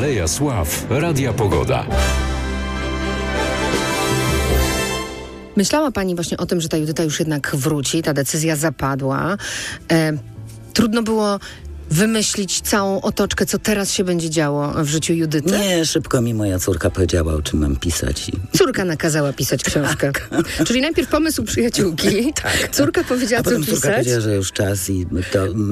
Aleja Sław Radia Pogoda. Myślała pani właśnie o tym, że ta Judyta już jednak wróci, ta decyzja zapadła. Trudno było wymyślić całą otoczkę, co teraz się będzie działo w życiu Judyty? Nie, szybko mi moja córka powiedziała, o czym mam pisać. Córka nakazała pisać książkę. Czyli najpierw pomysł przyjaciółki. Córka powiedziała, a co potem pisać. córka powiedziała, że już czas i to